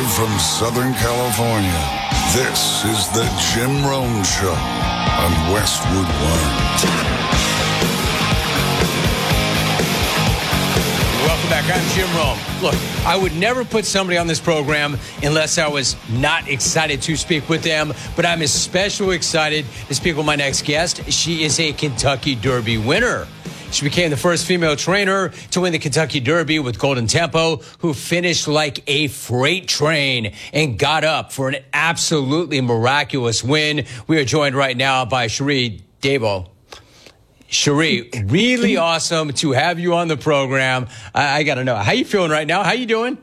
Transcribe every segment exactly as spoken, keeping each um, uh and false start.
Live from Southern California, this is the Jim Rome Show on Westwood One. Welcome back. I'm Jim Rome. Look, I would never put somebody on this program unless I was not excited to speak with them, but I'm especially excited to speak with my next guest. She is a Kentucky Derby winner. She became the first female trainer to win the Kentucky Derby with Golden Tempo, who finished like a freight train and got up for an absolutely miraculous win. We are joined right now by Cherie Dabo. Cherie, really awesome to have you on the program. I, I got to know, how you feeling right now? How you doing?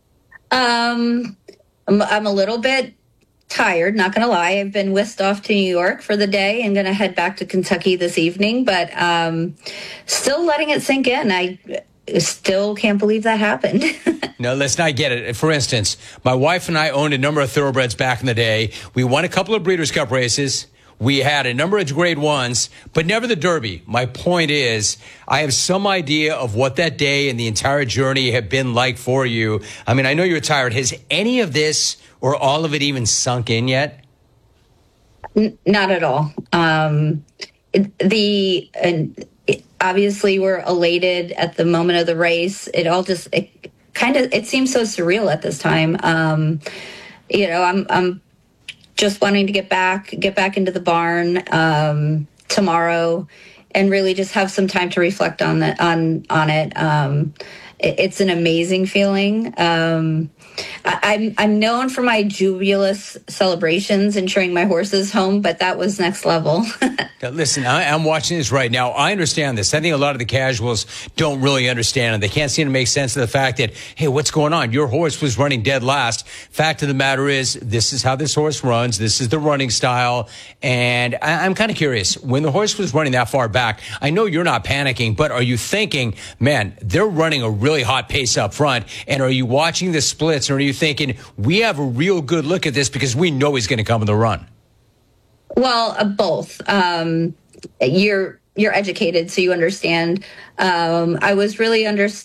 Um, I'm, I'm a little bit tired, not going to lie. I've been whisked off to New York for the day and going to head back to Kentucky this evening, but um, still letting it sink in. I still can't believe that happened. No, let's not get it. For instance, my wife and I owned a number of thoroughbreds back in the day. We won a couple of Breeders' Cup races. We had a number of grade ones, but never the Derby. My point is, I have some idea of what that day and the entire journey have been like for you. I mean, I know you're tired. Has any of this or all of it even sunk in yet? N- not at all. Um, it, the uh, it, obviously we're elated at the moment of the race. It all just it kind of it seems so surreal at this time. Um, you know, I'm I'm. just wanting to get back, get back into the barn um, tomorrow, and really just have some time to reflect on that, on on it. Um, it it's an amazing feeling. Um, I, I'm I'm known for my jubilous celebrations and cheering my horses home, but that was next level. Now, listen, I, I'm watching this right now. I understand this. I think a lot of the casuals don't really understand it. They can't seem to make sense of the fact that, hey, what's going on? Your horse was running dead last. Fact of the matter is, this is how this horse runs. This is the running style. And I, I'm kind of curious, when the horse was running that far back, I know you're not panicking, but are you thinking, man, they're running a really hot pace up front? And are you watching the splits, or are you thinking, we have a real good look at this because we know he's going to come in the run? Well, uh, both. Um, you're you're educated, so you understand. Um, I was really under,